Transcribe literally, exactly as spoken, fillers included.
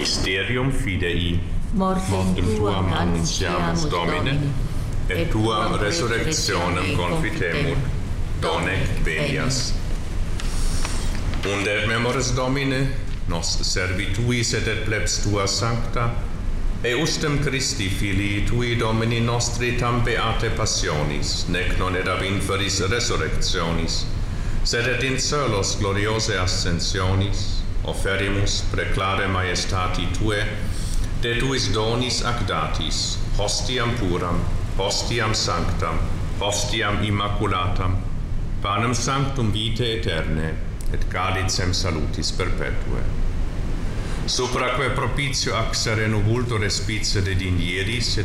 Mysterium fidei. Mortem tuam annunciamus, Domine, et tuam resurrectionem confitemur. Donec venias. Und et memoris Domine, nos servituis et et plebs tua sancta, eustem Christi filii tui Domini nostri tam beate passionis, nec non et ab inferis resurrectionis, sed et in celos gloriose ascensionis, offerimus preclare maestati tue, de tuis donis ac datis, hostiam puram, hostiam sanctam, hostiam immaculatam, panem sanctum vitae aeterne, et calicem salutis perpetue. Supraque propicio ac sereno vulto respice de dinieris,